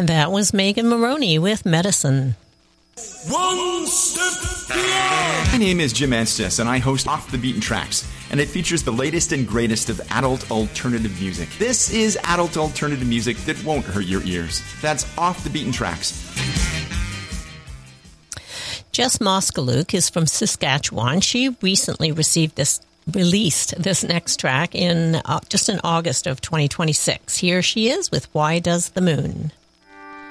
That was Megan Moroney with Medicine. One step beyond. My name is Jim Estes, and I host Off the Beaten Tracks, and it features the latest and greatest of adult alternative music. This is adult alternative music that won't hurt your ears. That's Off the Beaten Tracks. Jess Moskaluk is from Saskatchewan. She recently released this next track in August of 2026. Here she is with Why Does the Moon?